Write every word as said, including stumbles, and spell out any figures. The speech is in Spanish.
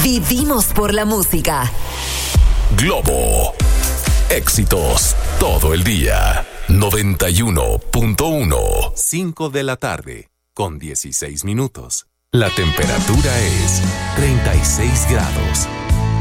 Vivimos por la música. Globo. Éxitos todo el día. noventa y uno punto uno. cinco de la tarde con dieciséis minutos. La temperatura es treinta y seis grados.